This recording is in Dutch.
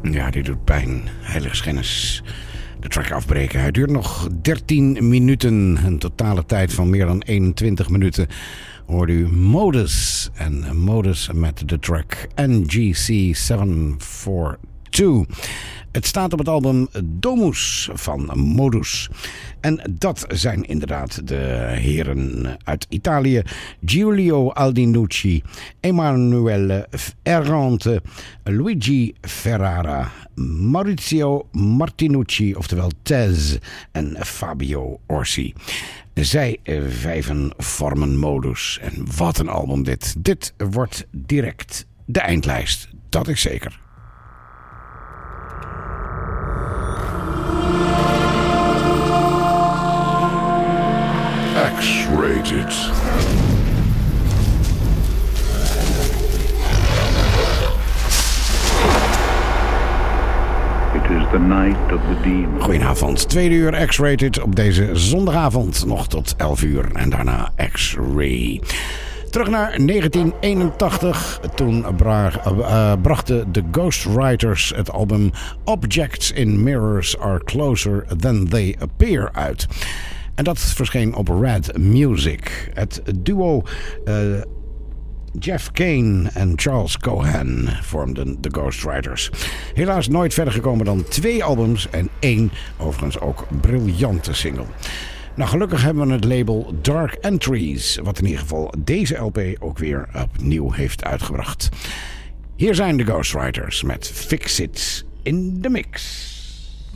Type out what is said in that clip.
Ja, dit doet pijn. Heiligschennis. De track afbreken. Hij duurt nog 13 minuten. Een totale tijd van meer dan 21 minuten. Hoorde u Modus. En Modus met de track NGC 742. Het staat op het album Domus van Modus. En dat zijn inderdaad de heren uit Italië. Giulio Aldinucci, Emanuele Errante, Luigi Ferrara, Maurizio Martinucci, oftewel Tez, en Fabio Orsi. Zij vijven vormen Modus. En wat een album dit. Dit wordt direct de eindlijst. Dat is zeker. X-rated. It is the night of the demon. Goedenavond, 2 uur X-rated op deze zondagavond. Nog tot 11 uur en daarna X-ray. Terug naar 1981. Toen brachten de Ghostwriters het album Objects in Mirrors Are Closer Than They Appear uit. En dat verscheen op Red Music. Het duo Jeff Kane en Charles Cohen vormden de Ghostwriters. Helaas nooit verder gekomen dan 2 albums en 1 overigens ook briljante single. Nou, gelukkig hebben we het label Dark Entries, wat in ieder geval deze LP ook weer opnieuw heeft uitgebracht. Hier zijn de Ghostwriters met Fix It in the Mix.